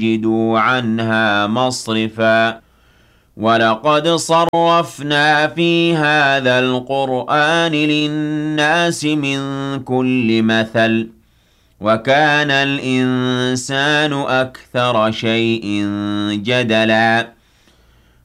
يجدوا عنها مصرفا ولقد صرفنا في هذا القرآن للناس من كل مثل وكان الإنسان أكثر شيء جدلا